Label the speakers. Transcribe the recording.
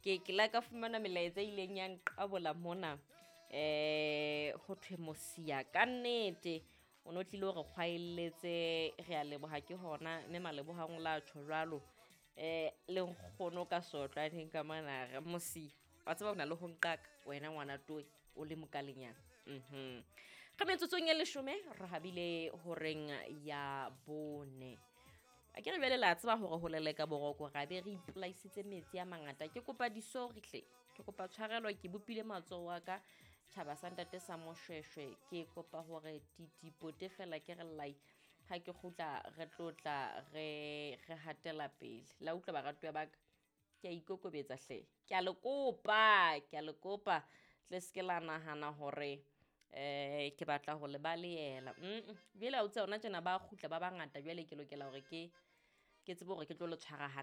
Speaker 1: ke la ka fumana melaetsa ileng yang qabola mona ho thwe Mosia ka nnete o no tlile hore kgwaeletse re a leboha ke hona mme malebohang la tjho jwalo le nkgono ka sotlaneng ka manara Mosia wa tseba ona le ho nqaka wena ngwana toy o le mokalenyana ka metsotsong ya 10 re habile horeng ya bone a ke re bjale la tseba hore ho leleka boroko ra be re ipolaisitse metsi a mangata ke kopa disori hle ke kopa tshwarelo ke bopile matsoho wa ka tjhaba sa ntate sa Moshweshwe ke kopa hore dipote fela ke re lai ha ke khutla re tlotla re hatela pele la utlwa baratuwa baka ke a ikokobetsa hle ke a le kopa tle se ke la nahana hore ke batla ho le baleela jwale ha o tse ona tjena ba khutla ba bangata jwale ke lokela hore ke tsebe hore ke tlo le tshwara